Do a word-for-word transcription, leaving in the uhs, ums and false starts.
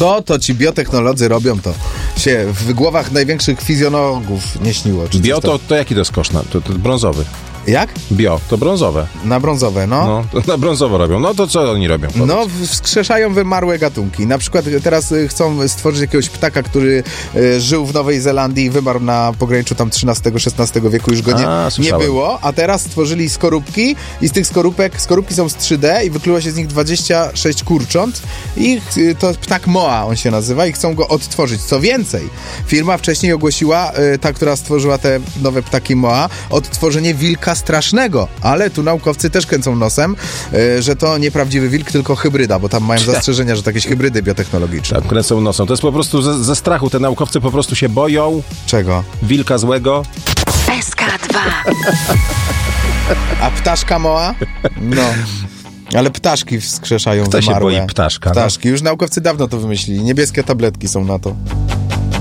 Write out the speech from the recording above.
Co to ci biotechnolodzy robią, to się w głowach największych fizjonologów nie śniło. Czy Bio to, to jaki to jest koszt? To, to brązowy. Jak? Bio, to brązowe. Na brązowe, no. No, to na brązowo robią. No to co oni robią? Powiedz. No, wskrzeszają wymarłe gatunki. Na przykład teraz chcą stworzyć jakiegoś ptaka, który e, żył w Nowej Zelandii i wymarł na pograniczu tam trzynastego szesnastego wieku, już go nie, A, nie było, a teraz stworzyli skorupki i z tych skorupek, skorupki są z trzy D i wykluło się z nich dwadzieścia sześć kurcząt i e, to ptak Moa on się nazywa i chcą go odtworzyć. Co więcej, firma wcześniej ogłosiła, e, ta, która stworzyła te nowe ptaki Moa, odtworzenie wilka strasznego, ale tu naukowcy też kręcą nosem, yy, że to nie prawdziwy wilk, tylko hybryda, bo tam mają zastrzeżenia, że to jakieś hybrydy biotechnologiczne. Tak, kręcą nosem. To jest po prostu ze, ze strachu. Te naukowcy po prostu się boją. Czego? Wilka złego. S K dwa. A ptaszka Moa? No. Ale ptaszki wskrzeszają Kto wymarłe. się boi ptaszka? Ptaszki. Już naukowcy dawno to wymyślili. Niebieskie tabletki są na to.